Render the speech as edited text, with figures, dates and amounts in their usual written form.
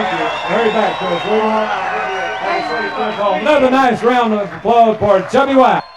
Hurry back, Chris. Another nice round of applause for Chubby White.